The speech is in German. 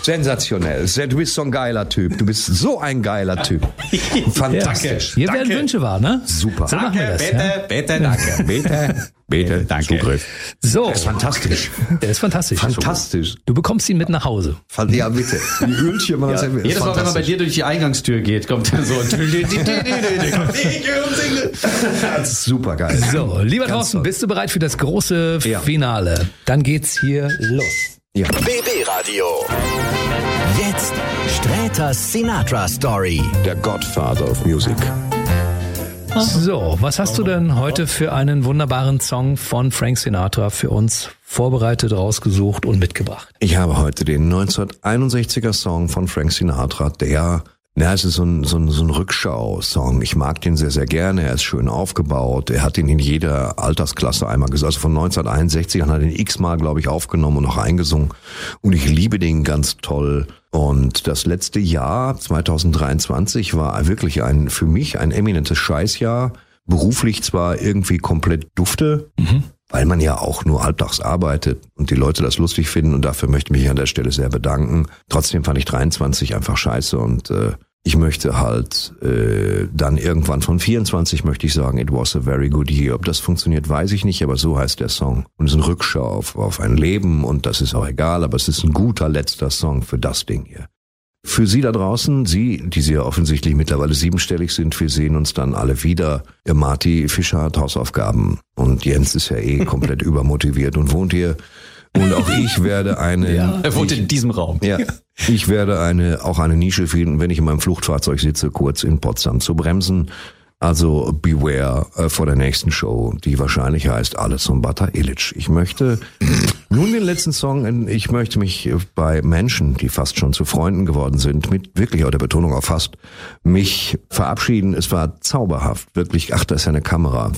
Sensationell. Du bist so ein geiler Typ. Du bist so ein geiler Typ. Fantastisch. Hier werden Wünsche wahr, ne? Super. So machen wir das. Bitte, danke. Bitte, danke. Zugriff. So. Das ist fantastisch. Der ist fantastisch. Fantastisch. Du bekommst ihn mit nach Hause. Ja, bitte. Die Ölchen, man das Jedes Mal, wenn man bei dir durch die Eingangstür geht, kommt dann so Das ist super geil. So, lieber Thorsten, bist du bereit für das große Finale? Dann geht's hier los. Ja. BB Radio. Jetzt Sträters Sinatra Story. Der Godfather of Music. So, was hast du denn heute für einen wunderbaren Song von Frank Sinatra für uns vorbereitet, rausgesucht und mitgebracht? Ich habe heute den 1961er Song von Frank Sinatra, es ist so ein Rückschau-Song. Ich mag den sehr, sehr gerne. Er ist schön aufgebaut. Er hat ihn in jeder Altersklasse einmal gesungen. Also von 1961 hat er den x-mal, glaube ich, aufgenommen und noch eingesungen. Und ich liebe den ganz toll. Und das letzte Jahr, 2023, war wirklich für mich ein eminentes Scheißjahr. Beruflich zwar irgendwie komplett dufte, weil man ja auch nur halbtags arbeitet und die Leute das lustig finden. Und dafür möchte ich mich an der Stelle sehr bedanken. Trotzdem fand ich 23 einfach scheiße und ich möchte halt dann irgendwann von 24 möchte ich sagen, it was a very good year. Ob das funktioniert, weiß ich nicht, aber so heißt der Song. Und es ist eine Rückschau auf ein Leben und das ist auch egal, aber es ist ein guter letzter Song für das Ding hier. Für Sie da draußen, Sie, die ja offensichtlich mittlerweile 7-stellig sind, wir sehen uns dann alle wieder. Marty Fischer hat Hausaufgaben und Jens ist ja komplett übermotiviert und wohnt hier. Und auch ich werde er wohnt in diesem Raum. Ja, ich werde auch eine Nische finden, wenn ich in meinem Fluchtfahrzeug sitze, kurz in Potsdam zu bremsen. Also beware vor der nächsten Show, die wahrscheinlich heißt Alles zum Bata Illich. Ich möchte nun den letzten Song, ich möchte mich bei Menschen, die fast schon zu Freunden geworden sind, mit wirklich auch der Betonung auf fast, mich verabschieden. Es war zauberhaft, wirklich, da ist ja eine Kamera.